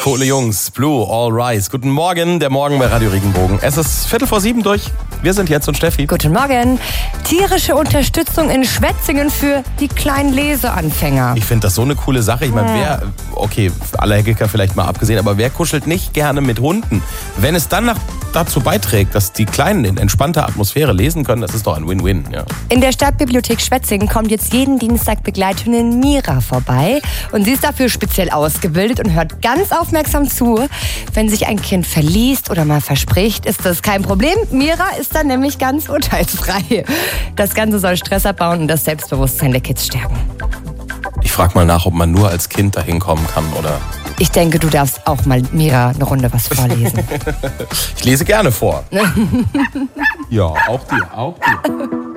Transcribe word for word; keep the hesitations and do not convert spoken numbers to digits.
Coole Jungs, Blue, All Rise. Guten Morgen, der Morgen bei Radio Regenbogen. Es ist Viertel vor sieben durch. Wir sind Jens und Steffi. Guten Morgen. Tierische Unterstützung in Schwetzingen für die kleinen Leseanfänger. Ich finde das so eine coole Sache. Ich meine, wer, okay, Allergiker vielleicht mal abgesehen, aber wer kuschelt nicht gerne mit Hunden? Wenn es dann nach, dazu beiträgt, dass die Kleinen in entspannter Atmosphäre lesen können, das ist doch ein Win-Win. Ja. In der Stadtbibliothek Schwetzingen kommt jetzt jeden Dienstag Begleithündin Mira vorbei. Und sie ist dafür speziell ausgebildet und hört ganz aufmerksam zu. Wenn sich ein Kind verliest oder mal verspricht, ist das kein Problem. Mira ist dann nämlich ganz urteilsfrei. Das Ganze soll Stress abbauen und das Selbstbewusstsein der Kids stärken. Ich frage mal nach, ob man nur als Kind dahin kommen kann, oder? Ich denke, du darfst auch mal Mira eine Runde was vorlesen. Ich lese gerne vor. Ja, auch dir, auch dir.